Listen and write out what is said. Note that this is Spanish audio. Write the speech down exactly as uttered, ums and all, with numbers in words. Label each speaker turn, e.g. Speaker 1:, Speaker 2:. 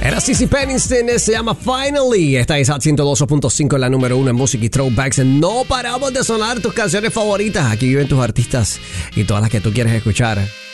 Speaker 1: Era Cici Peniston, se llama Finally. Esta es Hot ciento dos punto cinco, la número uno en música y throwbacks. No paramos de sonar tus canciones favoritas. Aquí viven tus artistas y todas las que tú quieres escuchar.